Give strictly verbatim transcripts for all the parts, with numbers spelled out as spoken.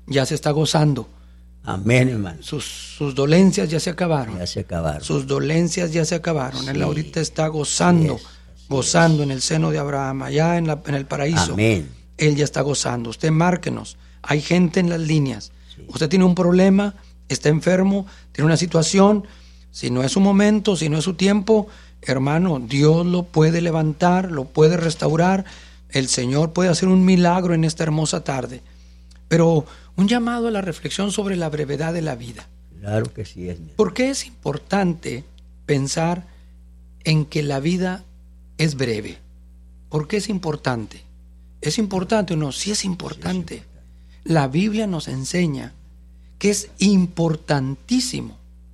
ya se está gozando. Amén, hermano. Sus, sus dolencias ya se acabaron. Ya se acabaron. Sus dolencias ya se acabaron. Sí. Él ahorita está gozando, Así es, así gozando es. en el seno de Abraham, allá en, la, en el paraíso. Amén. Él ya está gozando. Usted márquenos. Hay gente en las líneas. Sí. Usted tiene un problema, está enfermo, tiene una situación. Si no es su momento, si no es su tiempo, hermano, Dios lo puede levantar, lo puede restaurar. El Señor puede hacer un milagro en esta hermosa tarde. Pero un llamado a la reflexión sobre la brevedad de la vida. Claro que sí es. ¿Por qué es importante pensar en que la vida es breve? ¿Por qué es importante? ¿Es importante o no? Sí es importante. Sí, es importante. La Biblia nos enseña que es importantísimo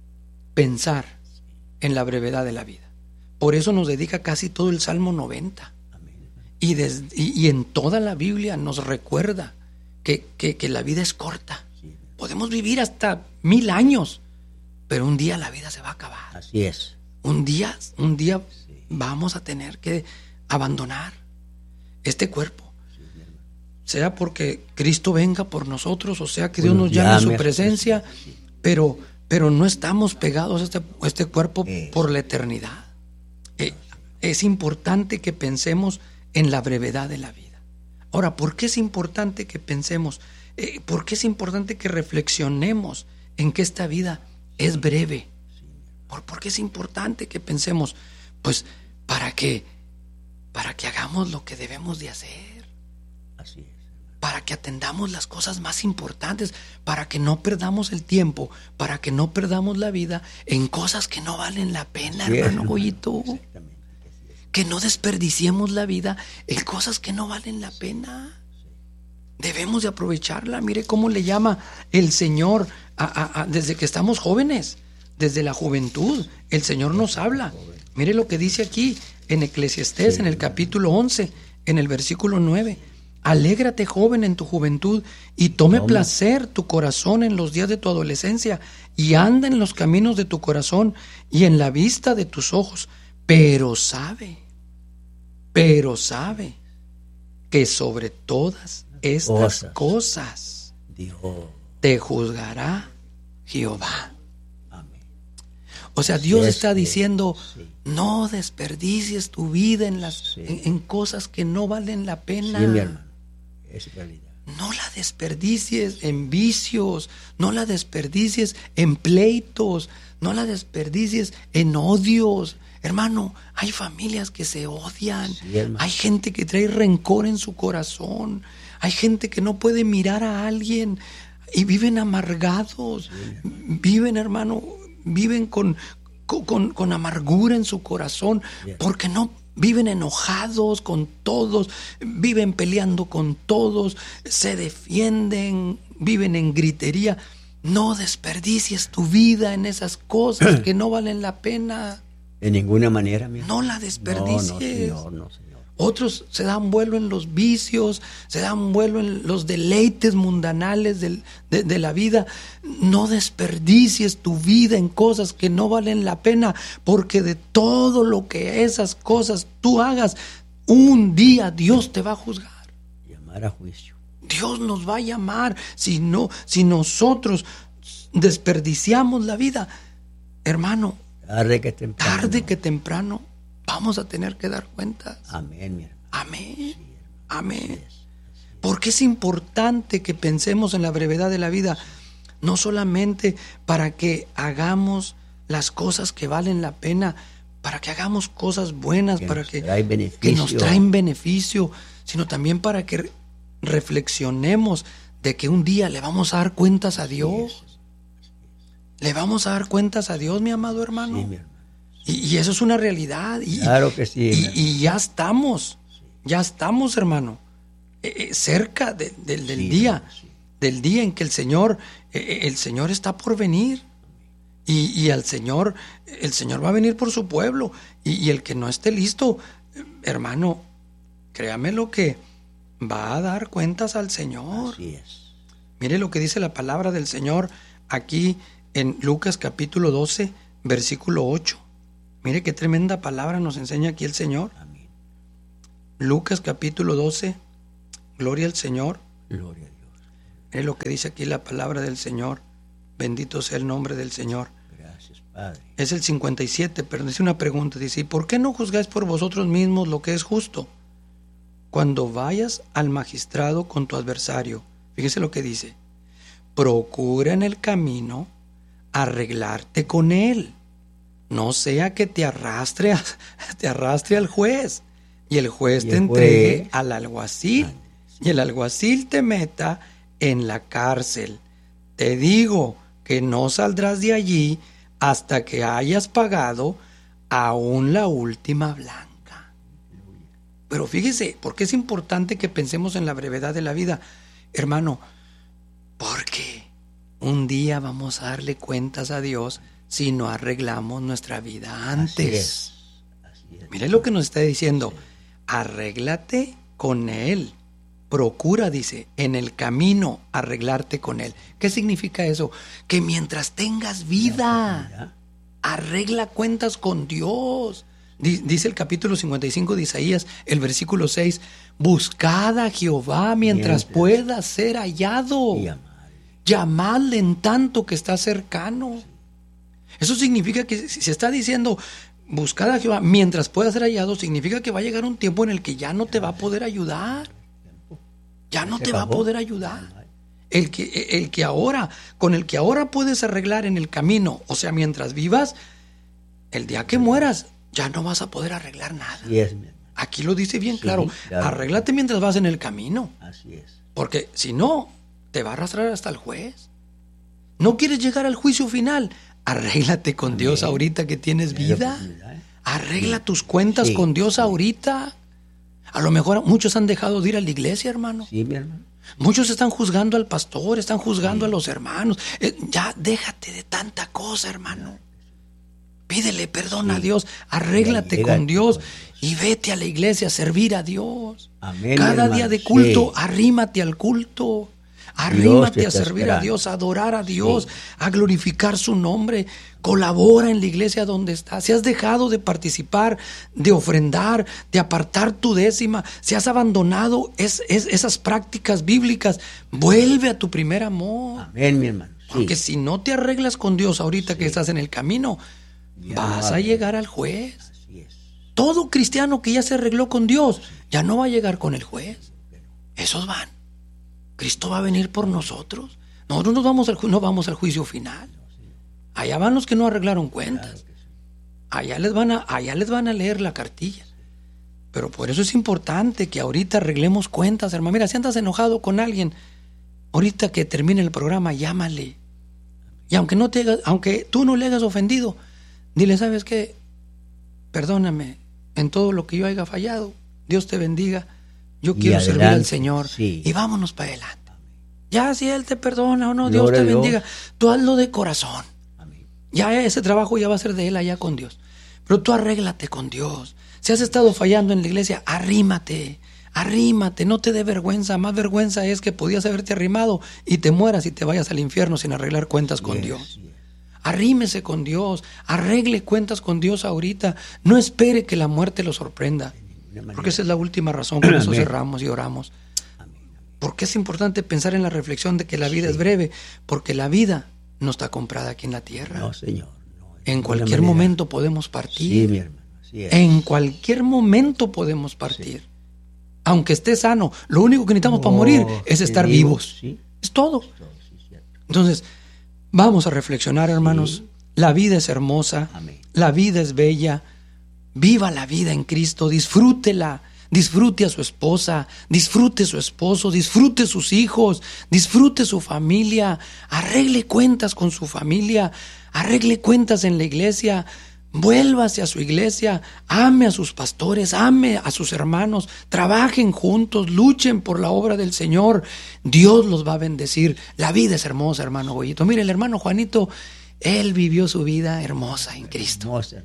pensar en la brevedad de la vida. Por eso nos dedica casi todo el Salmo noventa. Amén. Y, des, y, y en toda la Biblia nos recuerda que, que, que la vida es corta. Sí. Podemos vivir hasta mil años, pero un día la vida se va a acabar. Así es. Un día, un día Sí. vamos a tener que abandonar este cuerpo. Sí, mi hermano. Sea porque Cristo venga por nosotros, o sea que Bueno, Dios nos llame a su llame a su presencia, presencia, sí. pero, pero no estamos pegados a este, a este cuerpo Eso. por la eternidad. Eh, es importante que pensemos en la brevedad de la vida. Ahora, ¿por qué es importante que pensemos? Eh, ¿Por qué es importante que reflexionemos en que esta vida es breve? ¿Por, por qué es importante que pensemos? Pues para que, para que hagamos lo que debemos de hacer. Así es. Para que atendamos las cosas más importantes, para que no perdamos el tiempo, para que no perdamos la vida en cosas que no valen la pena, Así es, hermano hermano. Goyito. Exactamente. Así es. Que no desperdiciemos la vida en cosas que no valen la pena. Debemos de aprovecharla. Mire cómo le llama el Señor a, a, a, desde que estamos jóvenes, desde la juventud. El Señor nos habla. Mire lo que dice aquí en Eclesiastés, en el capítulo once, en el versículo nueve. Alégrate, joven, en tu juventud, y tome Toma. placer tu corazón en los días de tu adolescencia, y anda en los caminos de tu corazón y en la vista de tus ojos. Pero sabe, pero sabe que sobre todas estas Cosas. cosas Dijo. te juzgará Jehová. Amén. O sea, Dios Sí, es está que- diciendo, sí. no desperdicies tu vida en las Sí. en, en cosas que no valen la pena. Sí, mi hermano. Es realidad. No la desperdicies en vicios, no la desperdicies en pleitos, no la desperdicies en odios. Hermano, hay familias que se odian, Sí, hermano. hay gente que trae rencor en su corazón, hay gente que no puede mirar a alguien y viven amargados, viven, hermano, viven con, con, con amargura en su corazón, Bien. porque no viven enojados con todos, viven peleando con todos, se defienden, viven en gritería. No desperdicies tu vida en esas cosas que no valen la pena. De ninguna manera, mi hermano. No la desperdicies. No, no, señor, no, señor. Otros se dan vuelo en los vicios, se dan vuelo en los deleites mundanales del- de, de la vida. No desperdicies tu vida en cosas que no valen la pena, porque de todo lo que esas cosas tú hagas, un día Dios te va a juzgar. Llamar a juicio. Dios nos va a llamar. Si no, si nosotros desperdiciamos la vida, hermano, Tarde que temprano. tarde que temprano vamos a tener que dar cuentas. Amén, mi hermano. Amén. Amén. Porque es importante que pensemos en la brevedad de la vida, no solamente para que hagamos las cosas que valen la pena, para que hagamos cosas buenas, Que para nos que, trae beneficio. que nos traen beneficio, sino también para que reflexionemos de que un día le vamos a dar cuentas a Dios. Le vamos a dar cuentas a Dios, mi amado hermano. Sí, mi hermano. Y, y eso es una realidad. Y, Claro que sí, Y, hermano. y ya estamos, ya estamos, hermano, eh, eh, cerca de- de- del Sí, día, hermano, sí. del día en que el Señor, eh, eh, el Señor está por venir. Y, y al Señor, el Señor va a venir por su pueblo. Y, y el que no esté listo, eh, hermano, créame lo que va a dar cuentas al Señor. Así es. Mire lo que dice la palabra del Señor aquí en Lucas capítulo doce, versículo ocho. Mire qué tremenda palabra nos enseña aquí el Señor. Amén. Lucas capítulo doce, gloria al Señor. Gloria a Dios. Mire lo que dice aquí la palabra del Señor. Bendito sea el nombre del Señor. Gracias, Padre. Es el cincuenta y siete, pero dice una pregunta. Dice, ¿y por qué no juzgáis por vosotros mismos lo que es justo? Cuando vayas al magistrado con tu adversario, fíjese lo que dice. Procura en el camino arreglarte con él. No sea que te arrastre, a, te arrastre al juez y el juez Y te el entregue juez- al alguacil Ay, y el alguacil te meta en la cárcel. Te digo que no saldrás de allí hasta que hayas pagado aún la última blanca. Pero fíjese, ¿por qué es importante que pensemos en la brevedad de la vida? Hermano, porque un día vamos a darle cuentas a Dios si no arreglamos nuestra vida Así antes. es. Así es. Mire lo que nos está diciendo. Arréglate con Él. Procura, dice, en el camino arreglarte con Él. ¿Qué significa eso? Que mientras tengas vida, Mira, arregla cuentas con Dios. Di- Dice el capítulo cincuenta y cinco de Isaías, el versículo seis, buscad a Jehová mientras Mientras. pueda ser hallado. y amar. Llamadle en tanto que está cercano. Eso significa que si se está diciendo buscad a Jehová mientras pueda ser hallado, significa que va a llegar un tiempo en el que ya no te va a poder ayudar. Ya no Se te va a acabó. poder ayudar. El que, el que ahora, con el que ahora puedes arreglar en el camino, o sea, mientras vivas, el día que mueras, ya no vas a poder arreglar nada. Así es, mi hermano. Aquí lo dice bien Sí, claro. claro. Arréglate mientras vas en el camino. Así es. Porque si no, te va a arrastrar hasta el juez. ¿No quieres llegar al juicio final? Arréglate con Amén. Dios ahorita que tienes Hay la vida. oportunidad, ¿eh? Arregla Sí. tus cuentas Sí, con Dios sí. ahorita. A lo mejor muchos han dejado de ir a la iglesia, hermano. Sí, mi hermano. Muchos están juzgando al pastor, están juzgando a los hermanos. Eh, ya déjate de tanta cosa, hermano. Pídele perdón a Sí. Dios, arréglate Llégate con Dios con y vete a la iglesia a servir a Dios. Amén, Cada hermano. día de culto, Sí. arrímate al culto. te Arrímate a está servir a esperando. Dios, a adorar a Dios, Sí. a glorificar su nombre. Colabora en la iglesia donde estás. Si has dejado de participar, de ofrendar, de apartar tu décima, si has abandonado es, es- esas prácticas bíblicas, vuelve a tu primer amor. Amén, mi hermano. Sí. Porque si no te arreglas con Dios ahorita que estás en el camino, Ya vas no a va- llegar al juez. Así es. Todo cristiano que ya se arregló con Dios ya no va a llegar con el juez. Esos van. Cristo va a venir por nosotros. Nosotros no vamos al, ju- no vamos al juicio final. Allá van los que no arreglaron cuentas. Allá les van a, allá les van a leer la cartilla. Pero por eso es importante que ahorita arreglemos cuentas, hermano. Mira, si andas enojado con alguien, ahorita que termine el programa, llámale. Y aunque no te hagas- aunque tú no le hayas ofendido, dile, ¿sabes qué? Perdóname en todo lo que yo haya fallado. Dios te bendiga. Yo Y quiero servir al adelante, Señor. sí. Y vámonos para adelante. Ya si Él te perdona o no, Dios Gloria te a Dios. bendiga. Tú hazlo de corazón. Amén. Ya ese trabajo ya va a ser de Él allá con Dios. Pero tú arréglate con Dios. Si has estado fallando en la iglesia, arrímate. Arrímate, no te dé vergüenza. Más vergüenza es que podías haberte arrimado y te mueras y te vayas al infierno sin arreglar cuentas con Yes, Dios. yes. Arrímese con Dios, arregle cuentas con Dios ahorita. No espere que la muerte lo sorprenda. ninguna manera. Porque esa es la última razón, con eso Amén. cerramos y oramos. Amén. Porque es importante pensar en la reflexión de que la vida Sí. es breve, porque la vida no está comprada aquí en la tierra. No, Señor. No, de En ninguna cualquier manera. momento podemos Sí, partir. mi hermano. Así es. En cualquier momento podemos partir. Aunque esté sano, lo único que necesitamos para Oh, morir es sí, estar vivo, vivos. sí. Es todo. Todo, sí, cierto. Entonces, vamos a reflexionar, hermanos. Sí. La vida es hermosa, Amén. la vida es bella. Viva la vida en Cristo, disfrútela. Disfrute a su esposa, disfrute su esposo, disfrute sus hijos, disfrute su familia, arregle cuentas con su familia, arregle cuentas en la iglesia, vuélvase a su iglesia, ame a sus pastores, ame a sus hermanos, trabajen juntos, luchen por la obra del Señor. Dios los va a bendecir. La vida es hermosa, hermano Goyito. Mire, el hermano Juanito, él vivió su vida hermosa en Cristo. Hermosa, hermano.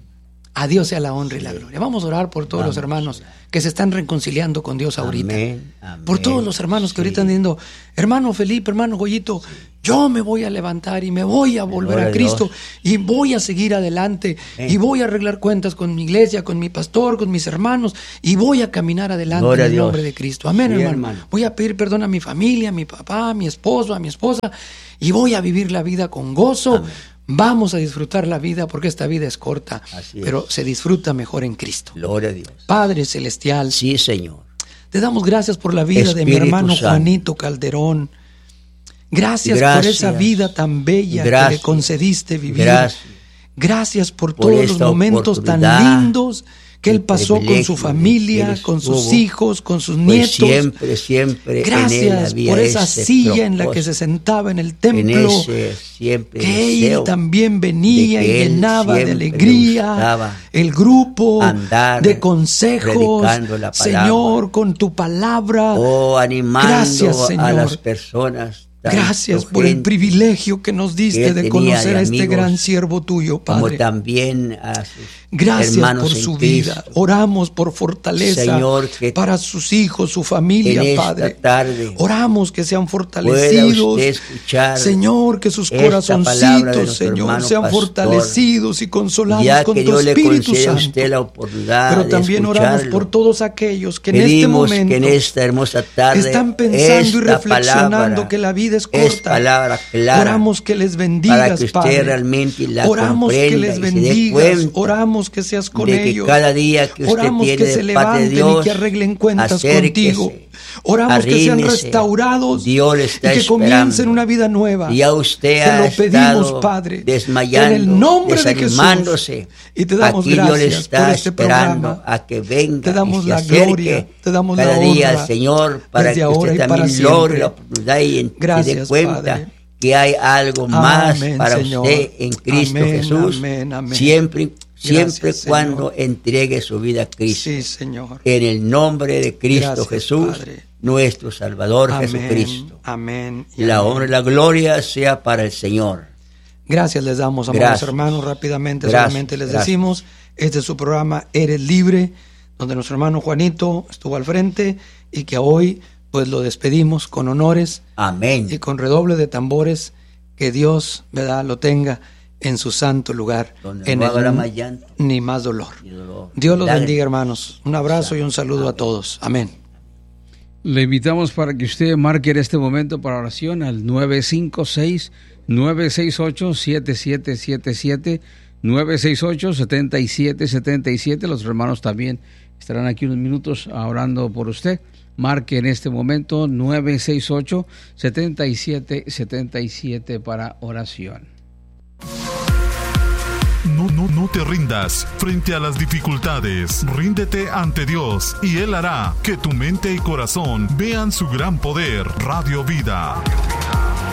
A Dios sea la honra y la gloria. Vamos a orar por todos Vamos los hermanos que se están reconciliando con Dios ahorita. Amén, amén. Por todos los hermanos que Sí. ahorita están diciendo, hermano Felipe, hermano Goyito, yo me voy a levantar y me voy a volver Gloria a a Cristo Dios. y voy a seguir adelante Amén. y voy a arreglar cuentas con mi iglesia, con mi pastor, con mis hermanos y voy a caminar adelante Gloria en el a Dios. nombre de Cristo. Amén, Sí, hermano. hermano. Voy a pedir perdón a mi familia, a mi papá, a mi esposo, a mi esposa y voy a vivir la vida con gozo. Amén. Vamos a disfrutar la vida porque esta vida es corta, Así es. pero se disfruta mejor en Cristo. Gloria a Dios. Padre Celestial, Sí, Señor. te damos gracias por la vida de mi Espíritu hermano Santo. Juanito Calderón. Gracias, Gracias. por esa vida tan bella que Gracias. le concediste vivir. Gracias. Gracias por, Por todos los esta momentos tan oportunidad, lindos que él el pasó con privilegio su de familia, que él con sus estuvo, hijos, con sus Pues nietos. siempre, siempre en él Gracias había por esa ese silla en la que propósito, se sentaba en el en templo. ese siempre Que él deseo también venía de y que él llenaba de siempre le alegría gustaba el grupo, andar de consejos, predicando la palabra. Señor, con tu palabra. o animando Gracias, a Señor. las personas. tanto Gracias por el gente privilegio que nos que diste él de tenía conocer de a este amigos, gran siervo tuyo, como Padre. también a sus Gracias hermanos por en su Cristo. vida. Oramos por fortaleza Señor, que para sus hijos, su familia, en esta Padre. tarde Oramos que sean pueda fortalecidos. usted escuchar Señor, que sus esta palabra de corazoncitos, nuestro Señor, hermano sean pastor, fortalecidos y consolados ya con que tu Dios le Espíritu concede a Santo. usted la oportunidad Pero de también oramos escucharlo. por todos aquellos que en este Pedimos momento que en esta hermosa tarde están pensando y esta reflexionando palabra que la vida es es corta. palabra clara Oramos que les bendigas, para que usted Padre. realmente la Oramos que comprenda les y se dé bendigas. cuenta Oramos que seas con de que ellos. cada día que usted Oramos tiene que de se parte de levanten Dios, y que arreglen cuentas acérquese, contigo. Oramos que sean arrímese. restaurados Dios le está y que esperando. comiencen una vida nueva. Ya usted Te ha lo pedimos, estado Padre, desmayando, en el nombre de Jesús. desanimándose. Y te damos Aquí Dios le gracias está por este esperando programa. a que venga Te damos y se la acerque gloria, te damos cada la día honra al Señor para desde que ahora usted y para también siempre. logre la oportunidad y en- se dé Gracias, cuenta Padre. que hay algo más Amén, para Señor. usted en Cristo Amén, Jesús, amén, amén. siempre, siempre Gracias, cuando Señor. entregue su vida a Cristo. Sí, Señor. En el nombre de Cristo Gracias, Jesús, Padre. nuestro Salvador Amén, Jesucristo. amén y La amén. honra y la gloria sea para el Señor. Gracias les damos, amados Gracias. hermanos. Rápidamente Gracias, solamente les gracias. decimos, este es su programa Eres Libre, donde nuestro hermano Juanito estuvo al frente y que hoy pues lo despedimos con honores Amén. y con redoble de tambores. Que Dios, ¿verdad?, lo tenga en su santo lugar, Donde en no el- habrá más llanto ni más dolor. ni dolor. Dios los Lágrimas. bendiga, hermanos. Un abrazo y un saludo a todos. Amén. Le invitamos para que usted marque en este momento para oración al nueve cinco seis, nueve seis ocho, siete siete siete siete, nueve seis ocho, siete siete siete siete. Los hermanos también estarán aquí unos minutos orando por usted. Marque en este momento nueve seis ocho, siete siete siete siete para oración. No, no, no te rindas frente a las dificultades. Ríndete ante Dios y Él hará que tu mente y corazón vean su gran poder. Radio Vida.